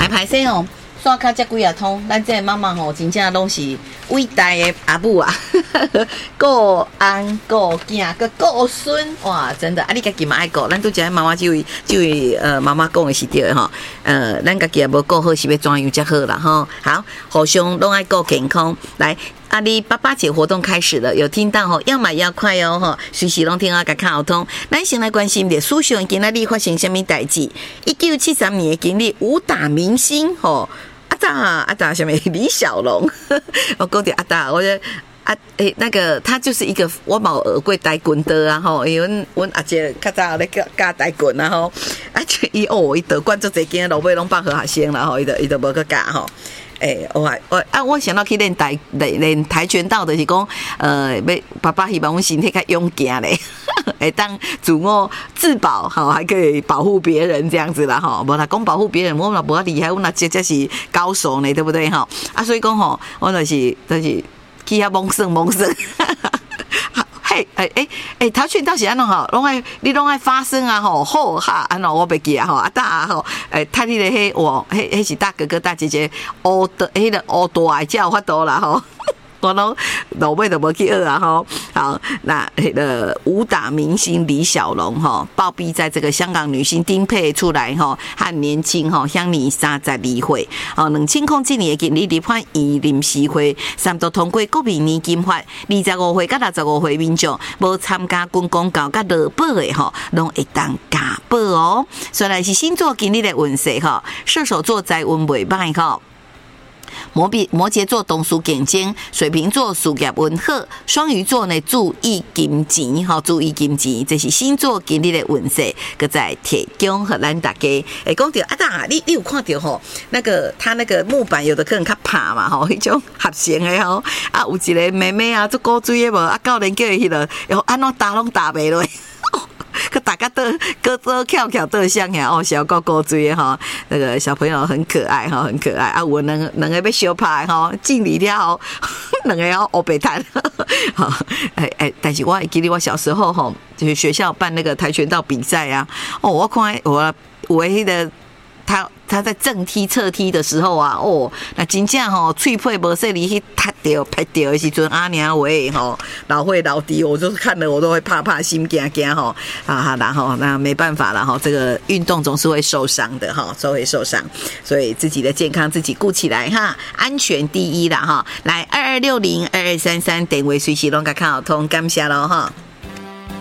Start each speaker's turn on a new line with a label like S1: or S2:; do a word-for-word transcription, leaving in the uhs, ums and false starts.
S1: 歹歹势哦。刷卡这几啊通，咱这妈妈吼，真正拢是伟大的阿母啊，顾翁、顾囝、个顾孙，哇，真的啊！你家己嘛爱顾，咱都只妈妈这位这位呃妈妈讲的是对的吼，呃，咱家己也无顾好，是要怎样才好啦吼？好，互相拢爱顾健康，来。阿里八八节活动开始了，有听到吼，要买要快哦吼，随时拢听啊甲卡好通。咱先来关心的，苏雄今仔日发生什么代志？一九七三年的经历武打明星吼，阿达阿达什么李小龙，我讲到阿达，我觉得。啊，诶、欸，那个他就是一个我冇学过台棍的啊吼，因为阮阿姐较早咧教教台棍啊吼，啊就伊哦，伊得管做侪间老尾拢放好学生啦吼，伊就伊就无去教吼。诶、欸，我我啊，我想到去练台练练跆拳道的是讲，呃，要爸爸希望阮身体较勇健咧，会当自我自保，吼，还可以保护别人这样子啦，吼。无啦讲保护别人，我嘛无遐厉害，我那这这是高手呢，对不对吼？啊，所以讲吼，我就是就是。去遐蒙生蒙生，嘿，哎哎哎，跆拳道是安怎吼？拢爱你拢爱发声啊吼，好哈，安怎我袂记啊吼，啊大吼，诶，睇你咧迄哇，迄迄是大哥哥大姐姐，学的迄个学大才有法度啦吼。我拢老尾都无去学啊吼，好，那那个武打明星李小龙哈，暴毙在这个香港女星丁佩出来哈，和年轻哈，享年三十二岁，哦，两千零七年的经历离判以临时会，三度通过国民年金法，二十五岁到六十五岁民众无参加军公教甲劳保的吼，拢会当加保哦。虽然是星座经历的运势哈，射手座财运袂歹哈。摩羯摩羯座同事竞争，水瓶座事业温和，双鱼座呢注意金钱哈，注意金钱，这是星座今日的运势，搁在提供和咱大家。诶，讲到啊，大你你有看到吼？那个他那个木板有的可能较怕嘛吼，迄种合成的吼，啊有一个妹妹啊，做古锥的无，啊教练叫伊迄个，然后安怎打拢打袂落。可大家都各都跳跳都像呀哦，小狗狗追哈，那个小朋友很可爱哈，很可爱啊！我能能个被修拍哈，敬礼跳，能个要欧北谈，好哎哎，但是我记得我小时候哈，就是学校办那个跆拳道比赛啊，哦，我看我我迄个他。他在正踢侧踢的时候啊，哦，那真正吼脆配无说你去踢掉拍掉的时阵，阿娘喂吼老会老弟，我就是看了我都会怕怕心惊惊吼啊，然后那没办法了哈，这个运动总是会受伤的哈，都会受伤，所以自己的健康自己顾起来哈，安全第一啦哈，来二二六零二二三三电话随时拢甲看好通，感谢咯哈。